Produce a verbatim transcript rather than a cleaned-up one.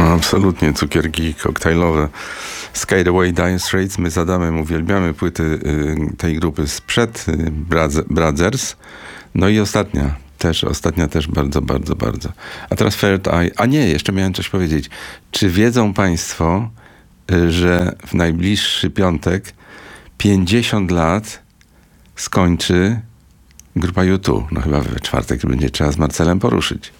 absolutnie, cukierki koktajlowe. Skate Away, Dire Straits. My z Adamem uwielbiamy płyty y, tej grupy sprzed y, Brothers. No i ostatnia. Też, ostatnia też bardzo, bardzo, bardzo. A teraz Third Eye. A nie, jeszcze miałem coś powiedzieć. Czy wiedzą państwo, y, że w najbliższy piątek pięćdziesiąt lat skończy grupa U dwa? No chyba we czwartek będzie trzeba z Marcelem poruszyć.